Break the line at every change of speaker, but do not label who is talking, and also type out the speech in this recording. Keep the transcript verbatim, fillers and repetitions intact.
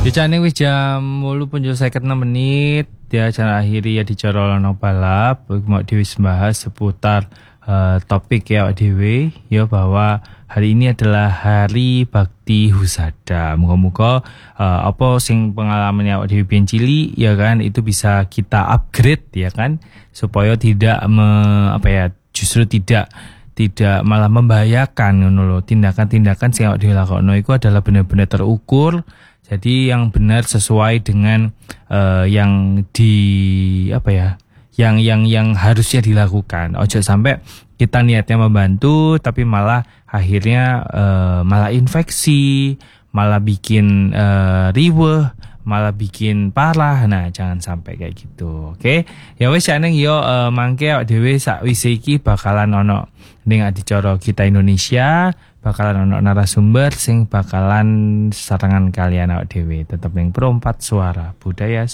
Bicane wis jam wolu punjul seket enam menit ya, acara akhiri ya dicara lono balap mau diwis bahas seputar uh, topik ya dewe ya, bahwa hari ini adalah hari bakti husada. Muga-muga uh, apa sing pengalaman ya dewe biyen cilik ya kan, itu bisa kita upgrade ya kan, supaya tidak me, apa ya justru tidak tidak malah membahayakan ngono lho. Tindakan-tindakan sing awake dhewe lakokno iku adalah benar-benar terukur. Jadi yang benar sesuai dengan uh, yang di apa ya, yang yang yang harusnya dilakukan. Ojo sampai kita niatnya membantu tapi malah akhirnya uh, malah infeksi, malah bikin uh, riweh, malah bikin parah. Nah, jangan sampai kayak gitu. Oke. Ya wis aneng yo uh, mangke awake dhewe sakwise iki bakalan ono ning adicara Kita Indonesia, bakalan ono narasumber sing bakalan serangan kalian awake dhewe. Tetep ning Pro empat Suara Budaya.